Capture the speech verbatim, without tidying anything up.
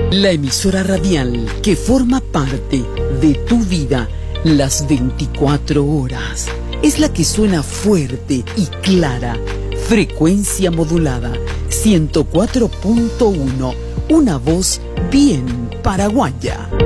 La emisora radial que forma parte de tu vida las veinticuatro horas. Es la que suena fuerte y clara. Frecuencia modulada ciento cuatro punto uno. Una voz bien paraguaya.